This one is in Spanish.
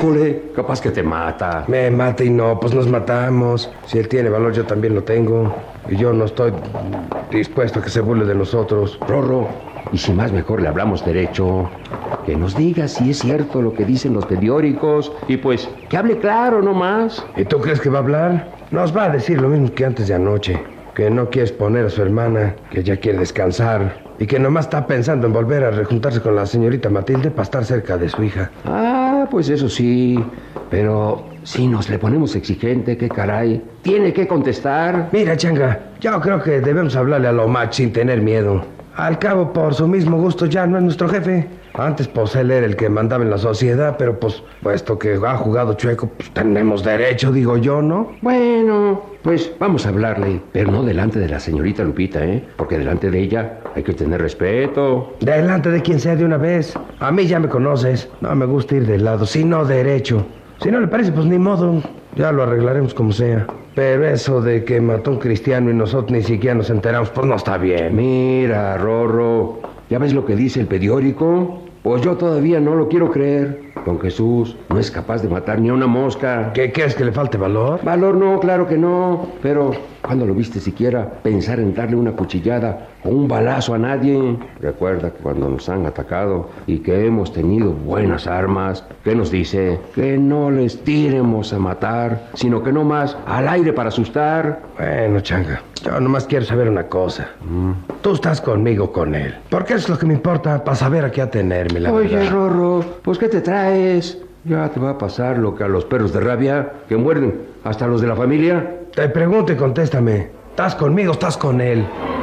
Híjole, capaz que te mata. Me mata y no, pues nos matamos. Si él tiene valor, yo también lo tengo. Y yo no estoy dispuesto a que se burle de nosotros. Rorro, y si más mejor le hablamos derecho, que nos diga si es cierto lo que dicen los periódicos y pues que hable claro nomás. ¿Y tú crees que va a hablar? Nos va a decir lo mismo que antes de anoche. Que no quiere exponer a su hermana, que ya quiere descansar y que nomás está pensando en volver a rejuntarse con la señorita Matilde para estar cerca de su hija. Ah, pues eso sí, pero si nos le ponemos exigente, qué caray, tiene que contestar. Mira, Changa, yo creo que debemos hablarle a Lomach sin tener miedo. Al cabo, por su mismo gusto, ya no es nuestro jefe. Antes, pues, él era el que mandaba en la sociedad, pero, pues, puesto que ha jugado chueco, pues, tenemos derecho, digo yo, ¿no? Bueno, pues, vamos a hablarle, pero no delante de la señorita Lupita, ¿eh? Porque delante de ella hay que tener respeto. Delante de quien sea de una vez. A mí ya me conoces. No me gusta ir de lado, sino derecho. Si no le parece, pues, ni modo. Ya lo arreglaremos como sea. Pero eso de que mató a un cristiano y nosotros ni siquiera nos enteramos, pues no está bien. Mira, Rorro, ¿ya ves lo que dice el periódico? Pues yo todavía no lo quiero creer. Don Jesús no es capaz de matar ni a una mosca. ¿Qué es que le falte valor? Valor no, claro que no. Pero, ¿cuándo lo viste siquiera pensar en darle una cuchillada o un balazo a nadie? Recuerda que cuando nos han atacado y que hemos tenido buenas armas, ¿qué nos dice? Que no les tiremos a matar, sino que no más al aire para asustar. Bueno, Changa, yo nomás quiero saber una cosa. Tú estás conmigo con él. Porque es lo que me importa para saber a qué atenerme, la Oye, verdad. Rorro, pues ¿qué te traes? Ya te va a pasar lo que a los perros de rabia, que muerden hasta los de la familia. Te pregunto y contéstame. ¿Estás conmigo o estás con él?